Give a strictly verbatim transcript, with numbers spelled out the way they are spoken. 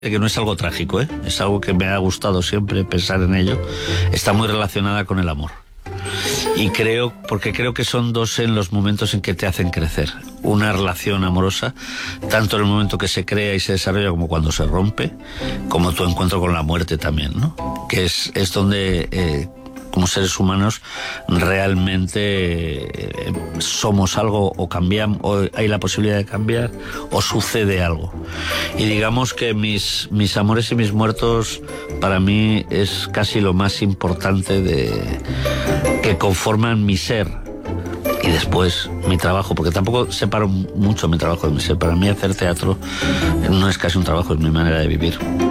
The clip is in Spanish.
Que no es algo trágico, ¿eh? Es algo que me ha gustado siempre pensar en ello. Está muy relacionada con el amor. Y creo, porque creo que son dos en los momentos en que te hacen crecer. Una relación amorosa, tanto en el momento que se crea y se desarrolla como cuando se rompe, como tu encuentro con la muerte también, ¿no? Que es, es donde, eh, como seres humanos, realmente eh, somos algo o cambiamos, o hay la posibilidad de cambiar, o sucede algo. Y digamos que mis, mis amores y mis muertos, para mí, es casi lo más importante de que conforman mi ser. Y después mi trabajo, porque tampoco separo mucho mi trabajo de mi ser. Para mí hacer teatro no es casi un trabajo, es mi manera de vivir.